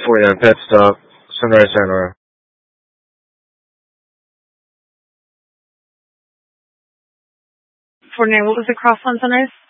49 Pet Stop, Sunrise Center. 49, what was the cross on Sunrise?